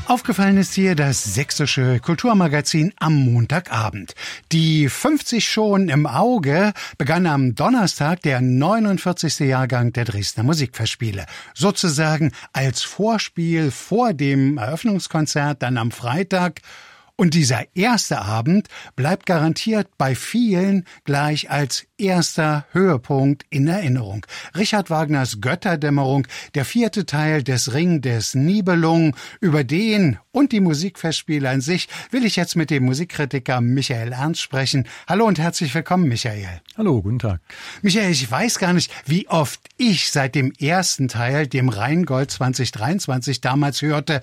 Aufgefallen ist hier das sächsische Kulturmagazin am Montagabend. Die 50 schon im Auge begann am Donnerstag der 49. Jahrgang der Dresdner Musikfestspiele. Sozusagen als Vorspiel vor dem Eröffnungskonzert dann am Freitag. Und dieser erste Abend bleibt garantiert bei vielen gleich als erster Höhepunkt in Erinnerung. Richard Wagners Götterdämmerung, der 4. Teil des Ring des Nibelungen, über den und die Musikfestspiele an sich will ich jetzt mit dem Musikkritiker Michael Ernst sprechen. Hallo und herzlich willkommen, Michael. Hallo, guten Tag. Michael, ich weiß gar nicht, wie oft ich seit dem ersten Teil, dem Rheingold 2023, damals hörte,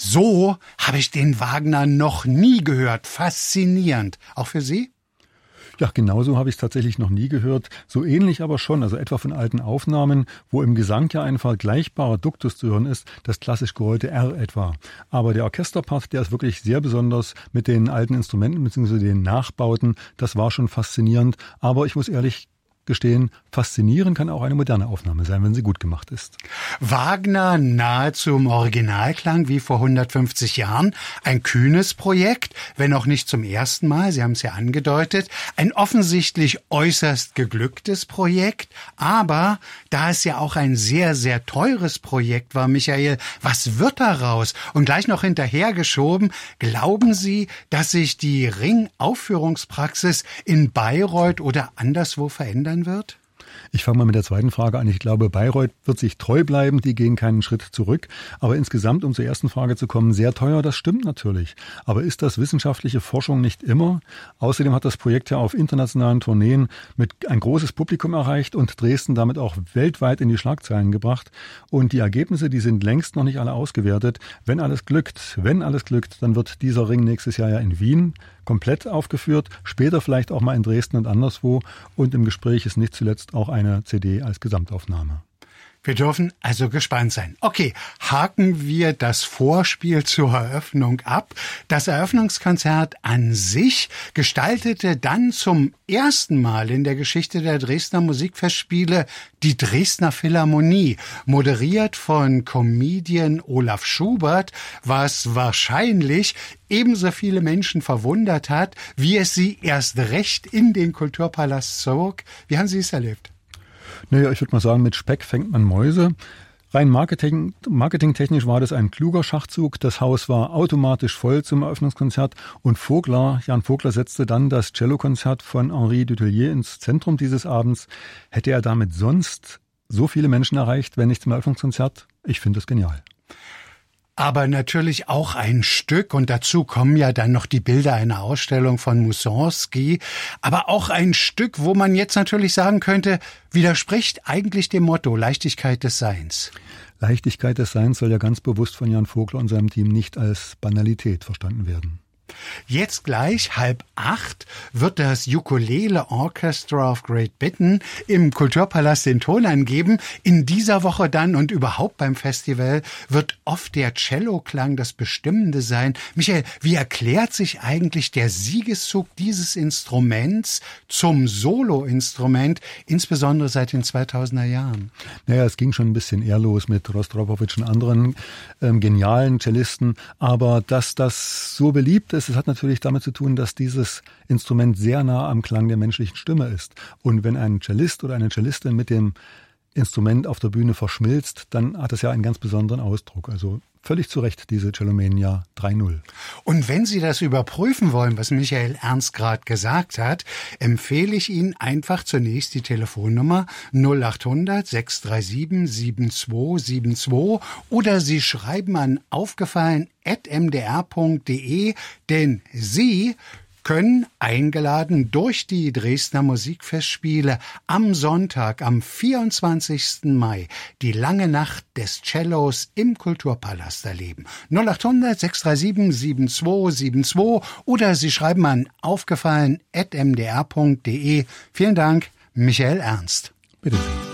so habe ich den Wagner noch nie gehört. Faszinierend. Auch für Sie? Ja, genauso habe ich es tatsächlich noch nie gehört. So ähnlich aber schon, also etwa von alten Aufnahmen, wo im Gesang ja ein vergleichbarer Duktus zu hören ist, das klassisch gerollte R etwa. Aber der Orchesterpart, der ist wirklich sehr besonders mit den alten Instrumenten bzw. den Nachbauten. Das war schon faszinierend. Aber ich muss ehrlich gestehen, faszinierend kann auch eine moderne Aufnahme sein, wenn sie gut gemacht ist. Wagner nahezu im Originalklang wie vor 150 Jahren. Ein kühnes Projekt, wenn auch nicht zum ersten Mal, Sie haben es ja angedeutet. Ein offensichtlich äußerst geglücktes Projekt. Aber da es ja auch ein sehr, sehr teures Projekt war, Michael, was wird daraus? Und gleich noch hinterhergeschoben, glauben Sie, dass sich die Ring-Aufführungspraxis in Bayreuth oder anderswo verändern wird? Ich fange mal mit der zweiten Frage an. Ich glaube, Bayreuth wird sich treu bleiben, die gehen keinen Schritt zurück. Aber insgesamt, um zur ersten Frage zu kommen, sehr teuer, das stimmt natürlich. Aber ist das wissenschaftliche Forschung nicht immer? Außerdem hat das Projekt ja auf internationalen Tourneen mit ein großes Publikum erreicht und Dresden damit auch weltweit in die Schlagzeilen gebracht. Und die Ergebnisse, die sind längst noch nicht alle ausgewertet. Wenn alles glückt, dann wird dieser Ring nächstes Jahr ja in Wien komplett aufgeführt, später vielleicht auch mal in Dresden und anderswo. Und im Gespräch ist nicht zuletzt auch eine CD als Gesamtaufnahme. Wir dürfen also gespannt sein. Okay, haken wir das Vorspiel zur Eröffnung ab. Das Eröffnungskonzert an sich gestaltete dann zum ersten Mal in der Geschichte der Dresdner Musikfestspiele die Dresdner Philharmonie, moderiert von Comedian Olaf Schubert, was wahrscheinlich ebenso viele Menschen verwundert hat, wie es sie erst recht in den Kulturpalast zog. Wie haben Sie es erlebt? Naja, ich würde mal sagen, mit Speck fängt man Mäuse. Rein marketingtechnisch war das ein kluger Schachzug. Das Haus war automatisch voll zum Eröffnungskonzert und Jan Vogler setzte dann das Cellokonzert von Henri Dutilleux ins Zentrum dieses Abends. Hätte er damit sonst so viele Menschen erreicht, wenn nicht zum Eröffnungskonzert? Ich finde das genial. Aber natürlich auch ein Stück, und dazu kommen ja dann noch die Bilder einer Ausstellung von Mussorgsky, aber auch ein Stück, wo man jetzt natürlich sagen könnte, widerspricht eigentlich dem Motto Leichtigkeit des Seins. Leichtigkeit des Seins soll ja ganz bewusst von Jan Vogler und seinem Team nicht als Banalität verstanden werden. Jetzt gleich 7:30 wird das Ukulele Orchestra of Great Britain im Kulturpalast den Ton angeben. In dieser Woche dann und überhaupt beim Festival wird oft der Celloklang das Bestimmende sein. Michael, wie erklärt sich eigentlich der Siegeszug dieses Instruments zum Soloinstrument, insbesondere seit den 2000er Jahren? Naja, es ging schon ein bisschen eher los mit Rostropowitsch und anderen genialen Cellisten, aber dass das so beliebt ist, es hat natürlich damit zu tun, dass dieses Instrument sehr nah am Klang der menschlichen Stimme ist. Und wenn ein Cellist oder eine Cellistin mit dem Instrument auf der Bühne verschmilzt, dann hat es ja einen ganz besonderen Ausdruck. Also völlig zu Recht diese Cellomania 3.0. Und wenn Sie das überprüfen wollen, was Michael Ernst gerade gesagt hat, empfehle ich Ihnen einfach zunächst die Telefonnummer 0800 637 7272 oder Sie schreiben an aufgefallen@mdr.de, denn Sie können eingeladen durch die Dresdner Musikfestspiele am Sonntag, am 24. Mai, die lange Nacht des Cellos im Kulturpalast erleben. 0800 637 7272 oder Sie schreiben an aufgefallen@mdr.de. Vielen Dank, Michael Ernst. Bitte sehr.